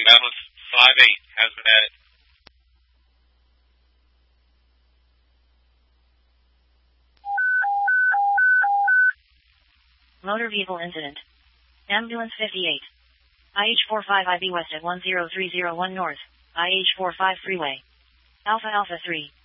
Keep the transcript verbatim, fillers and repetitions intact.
Mammoth five eight has been added. Motor vehicle incident. Ambulance fifty-eight. I H forty-five I B west at one zero three zero one north. I H forty-five freeway. Alpha Alpha three.